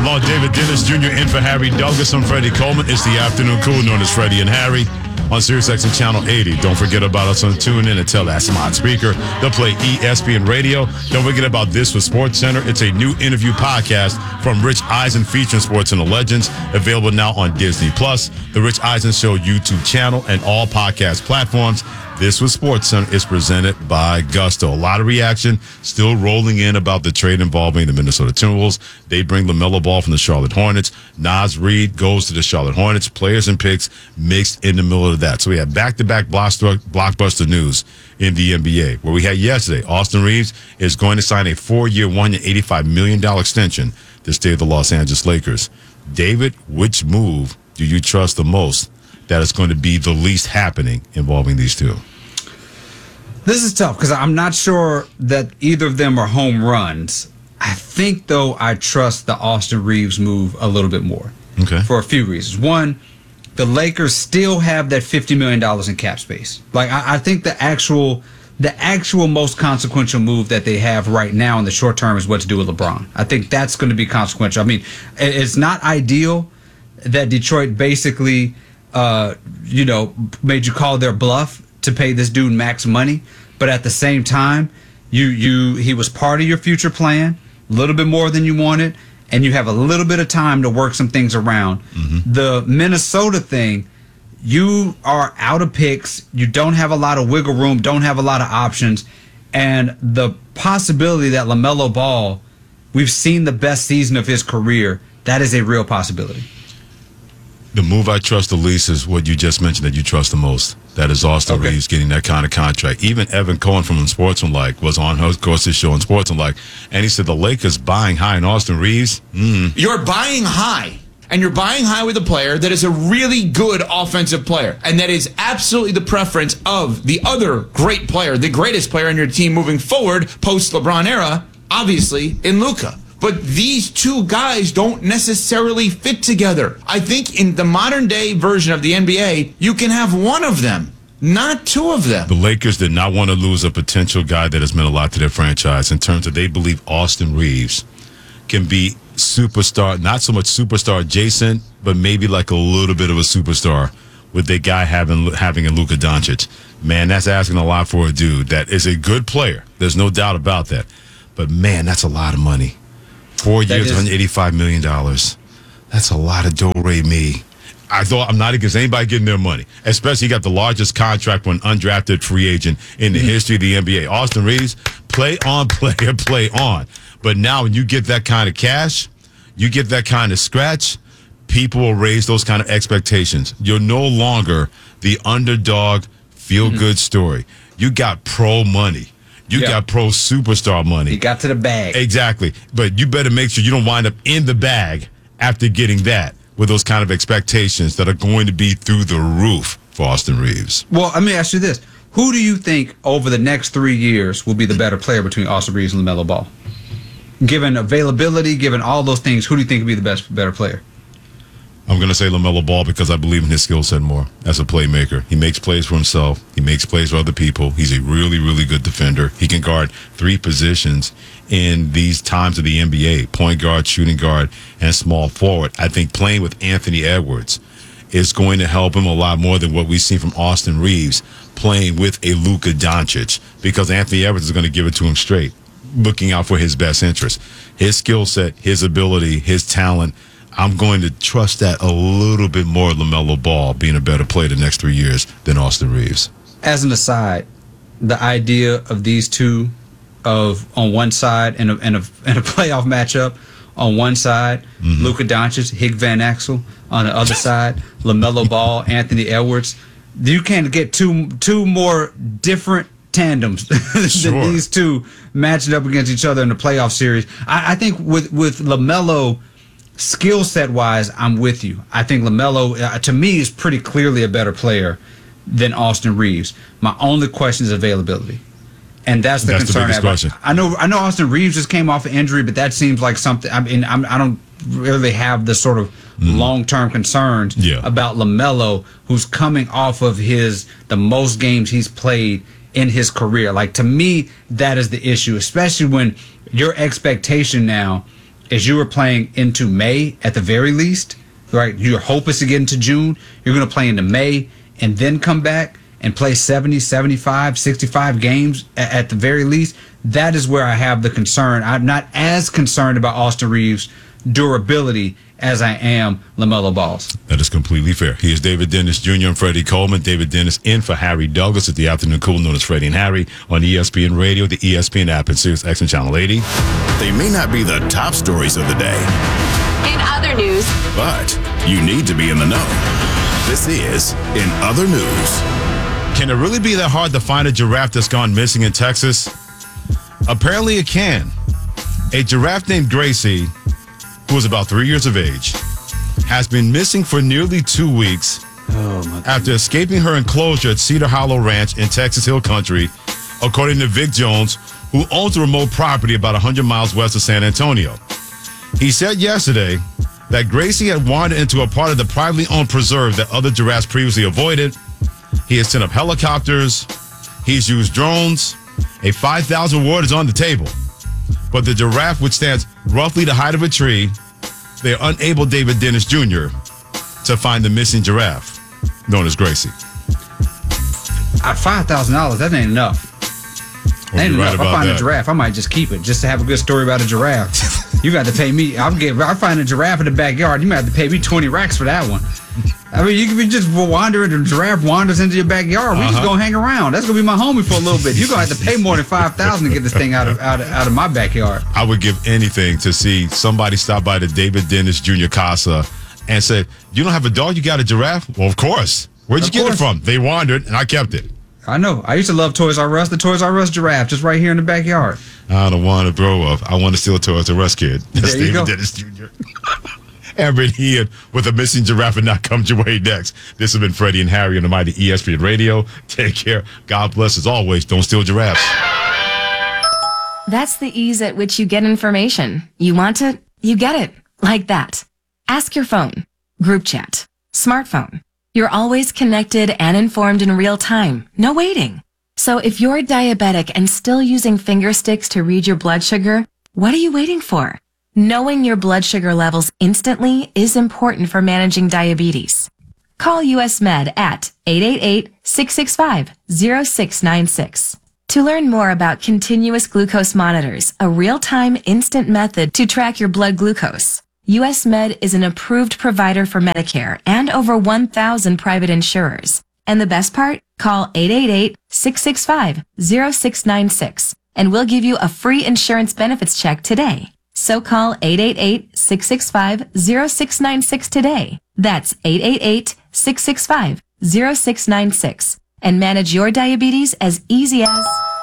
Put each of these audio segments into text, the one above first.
Along David Dennis Jr. in for Harry Douglas. I'm Freddie Coleman. It's the Afternoon Crew, known as Freddie and Harry, on SiriusXM Channel 80. Don't forget about us on TuneIn and tell that smart speaker. They'll play ESPN Radio. Don't forget about This with Sports Center. It's a new interview podcast from Rich Eisen featuring sports and the legends. Available now on Disney+, the Rich Eisen Show YouTube channel, and all podcast platforms. This with Sports Center is presented by Gusto. A lot of reaction still rolling in about the trade involving the Minnesota Timberwolves. They bring LaMelo Ball from the Charlotte Hornets. Naz Reid goes to the Charlotte Hornets. Players and picks mixed in the middle of that. So we have back-to-back blockbuster news in the NBA, where we had yesterday, Austin Reeves is going to sign a 4-year, $185 million extension to stay with the Los Angeles Lakers. David, which move do you trust the most that is going to be the least happening involving these two? This is tough because I'm not sure that either of them are home runs. I think, though, I trust the Austin Reeves move a little bit more. Okay. For a few reasons. One, the Lakers still have that $50 million in cap space. Like, I think the actual most consequential move that they have right now in the short term is what to do with LeBron. I think that's going to be consequential. I mean, it's not ideal that Detroit basically, made you call their bluff to pay this dude max money, but at the same time, he was part of your future plan, a little bit more than you wanted, and you have a little bit of time to work some things around. Mm-hmm. The Minnesota thing, you are out of picks, you don't have a lot of wiggle room, don't have a lot of options, and the possibility that LaMelo Ball, we've seen the best season of his career, that is a real possibility. The move I trust the least is what you just mentioned that you trust the most. That is Austin Reeves getting that kind of contract. Even Evan Cohen from Unsportsmanlike was on his show Unsportsmanlike, and he said the Lakers buying high in Austin Reeves. You're buying high, and you're buying high with a player that is a really good offensive player, and that is absolutely the preference of the other great player, the greatest player on your team moving forward post-LeBron era, obviously, in Luka. But these two guys don't necessarily fit together. I think in the modern day version of the NBA, you can have one of them, not two of them. The Lakers did not want to lose a potential guy that has meant a lot to their franchise in terms of they believe Austin Reeves can be superstar, not so much superstar adjacent, but maybe like a little bit of a superstar with the guy having a Luka Doncic. Man, that's asking a lot for a dude that is a good player. There's no doubt about that. But man, that's a lot of money. 4 years, $185 million. That's a lot of do-re-mi. I'm not against anybody getting their money, especially you got the largest contract for an undrafted free agent in the history of the NBA. Austin Reeves, play on, player, play on. But now when you get that kind of cash, you get that kind of scratch, people will raise those kind of expectations. You're no longer the underdog, feel-good story. You got pro money. You got pro superstar money. You got to the bag. Exactly. But you better make sure you don't wind up in the bag after getting that with those kind of expectations that are going to be through the roof for Austin Reeves. Well, let me ask you this. Who do you think over the next 3 years will be the better player between Austin Reeves and LaMelo Ball? Given availability, given all those things, who do you think will be the better player? I'm going to say LaMelo Ball because I believe in his skill set more as a playmaker. He makes plays for himself. He makes plays for other people. He's a really, really good defender. He can guard 3 positions in these times of the NBA, point guard, shooting guard, and small forward. I think playing with Anthony Edwards is going to help him a lot more than what we've seen from Austin Reeves playing with a Luka Doncic, because Anthony Edwards is going to give it to him straight, looking out for his best interest. His skill set, his ability, his talent, I'm going to trust that a little bit more, LaMelo Ball being a better player the next 3 years than Austin Reeves. As an aside, the idea of these two on one side in a playoff matchup, on one side, Luka Doncic, Hick Van Exel, on the other side, LaMelo Ball, Anthony Edwards. You can't get two more different tandems than these two matching up against each other in the playoff series. I think with LaMelo, skill set wise, I'm with you. I think LaMelo, to me, is pretty clearly a better player than Austin Reeves. My only question is availability, and that's the concern. I know Austin Reeves just came off an injury, but that seems like something. I mean, I don't really have the sort of long-term concerns about LaMelo, who's coming off of the most games he's played in his career. Like, to me, that is the issue, especially when your expectation now is you were playing into May at the very least, right? Your hope is to get into June. You're going to play into May and then come back and play 70, 75, 65 games at the very least. That is where I have the concern. I'm not as concerned about Austin Reeves' durability as I am LaMelo Ball's. That is completely fair. He is David Dennis Jr. and Freddie Coleman. David Dennis in for Harry Douglas at the Afternoon Cool, known as Freddie and Harry, on ESPN Radio, the ESPN app, and SiriusXM Channel 80. They may not be the top stories of the day. In other news, But you need to be in the know. This is In Other News. Can it really be that hard to find a giraffe that's gone missing in Texas? Apparently it can. A giraffe named Gracie, who was about 3 years of age, has been missing for nearly 2 weeks after escaping her enclosure at Cedar Hollow Ranch in Texas Hill Country, according to Vic Jones, who owns a remote property about 100 miles west of San Antonio. He said yesterday that Gracie had wandered into a part of the privately owned preserve that other giraffes previously avoided. He has sent up helicopters. He's used drones. A $5,000 reward is on the table. But the giraffe, which stands roughly the height of a tree, they are unable, David Dennis Jr., to find the missing giraffe, known as Gracie. At $5,000, that ain't enough. Well, Ain't you're right enough. I about find that. a giraffe, I might just keep it just to have a good story about a giraffe. You got to pay me. I find a giraffe in the backyard. You might have to pay me 20 racks for that one. I mean, you can be just wandering. The giraffe wanders into your backyard. We just gonna hang around. That's gonna be my homie for a little bit. You're gonna have to pay more than $5,000 to get this thing out of my backyard. I would give anything to see somebody stop by the David Dennis Jr. Casa and say, "You don't have a dog? You got a giraffe?" Well, of course. Where'd you get it from? They wandered, and I kept it. I know. I used to love Toys R Us. The Toys R Us giraffe, just right here in the backyard. I don't want to grow up. I want to steal a Toys R Us kid. That's There you David go. Dennis Jr. Amber and Ian with a missing giraffe and not comes your way next. This has been Freddie and Harry on the mighty ESPN Radio. Take care. God bless. As always, don't steal giraffes. that's the ease at which you get information. You want it, you get it. Like that. Ask your phone. Group chat. Smartphone. You're always connected and informed in real time. No waiting. So if you're diabetic and still using finger sticks to read your blood sugar, what are you waiting for? Knowing your blood sugar levels instantly is important for managing diabetes. Call US Med at 888-665-0696. To learn more about continuous glucose monitors, a real-time instant method to track your blood glucose, US Med is an approved provider for Medicare and over 1,000 private insurers. And the best part? Call 888-665-0696 and we'll give you a free insurance benefits check today. So call 888-665-0696 today. That's 888-665-0696 and manage your diabetes as easy as...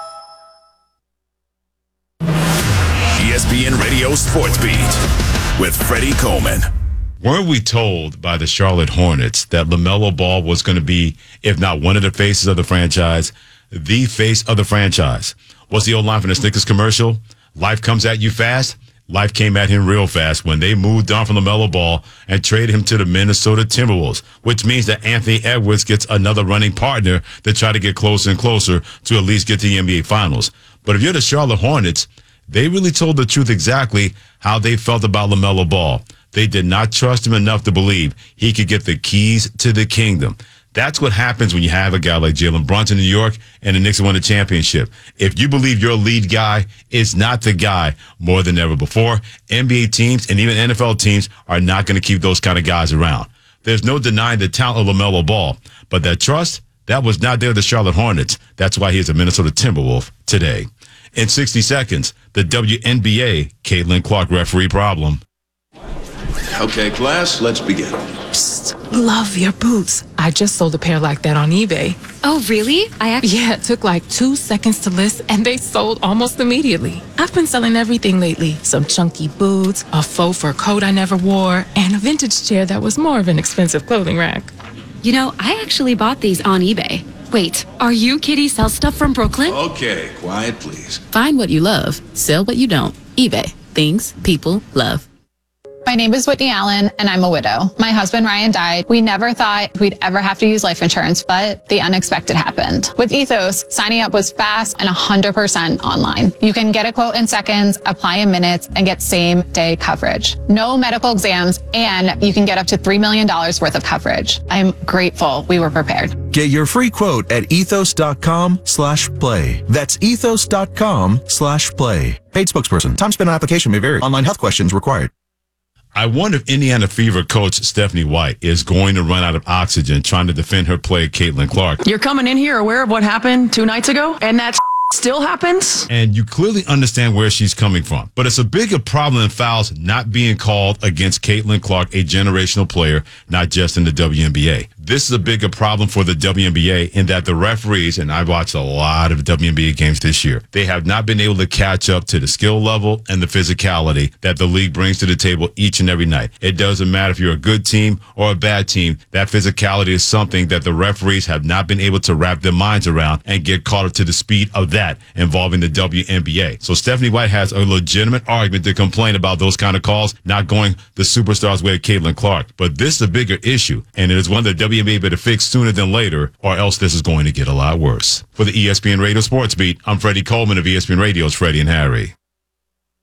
ESPN Radio Sports Beat with Freddie Coleman. Weren't we told by the Charlotte Hornets that LaMelo Ball was going to be, if not one of the faces of the franchise, the face of the franchise? What's the old line from the Snickers commercial? Life comes at you fast. Life came at him real fast when they moved on from LaMelo Ball and traded him to the Minnesota Timberwolves, which means that Anthony Edwards gets another running partner to try to get closer and closer to at least get to the NBA Finals. But if you're the Charlotte Hornets, they really told the truth exactly how they felt about LaMelo Ball. They did not trust him enough to believe he could get the keys to the kingdom. That's what happens when you have a guy like Jalen Brunson in New York and the Knicks won a championship. If you believe your lead guy is not the guy more than ever before, NBA teams and even NFL teams are not going to keep those kind of guys around. There's no denying the talent of LaMelo Ball, but that trust, that was not there with the Charlotte Hornets. That's why he is a Minnesota Timberwolf today. In 60 seconds, the WNBA Caitlin Clark referee problem. Okay, class, let's begin. Love your boots. I just sold a pair like that on eBay. Oh, really? Yeah, it took like 2 seconds to list and they sold almost immediately. I've been selling everything lately. Some chunky boots, a faux fur coat I never wore, and a vintage chair that was more of an expensive clothing rack. You know, I actually bought these on eBay. Wait, are you Kitty Sell Stuff from Brooklyn? Okay, quiet, please. Find what you love, sell what you don't. eBay. Things people love. My My name is Whitney Allen, and I'm a widow. My husband, Ryan, died. We never thought we'd ever have to use life insurance, but the unexpected happened. With Ethos, signing up was fast and 100% online. You can get a quote in seconds, apply in minutes, and get same-day coverage. No medical exams, and you can get up to $3 million worth of coverage. I'm grateful we were prepared. Get your free quote at ethos.com/play. That's ethos.com/play. Paid spokesperson. Time spent on application may vary. Online health questions required. I wonder if Indiana Fever coach Stephanie White is going to run out of oxygen trying to defend her player, Caitlin Clark. You're coming in here aware of what happened 2 nights ago, and that still happens? And you clearly understand where she's coming from. But it's a bigger problem than fouls not being called against Caitlin Clark, a generational player, not just in the WNBA. This is a bigger problem for the WNBA in that the referees, and I've watched a lot of WNBA games this year, they have not been able to catch up to the skill level and the physicality that the league brings to the table each and every night. It doesn't matter if you're a good team or a bad team. That physicality is something that the referees have not been able to wrap their minds around and get caught up to the speed of that involving the WNBA. So Stephanie White has a legitimate argument to complain about those kind of calls not going the superstars way of Caitlin Clark. But this is a bigger issue, and it is one that WNBA better fix sooner than later, or else this is going to get a lot worse. For the ESPN Radio Sports Beat, I'm Freddie Coleman of ESPN Radio's Freddie and Harry.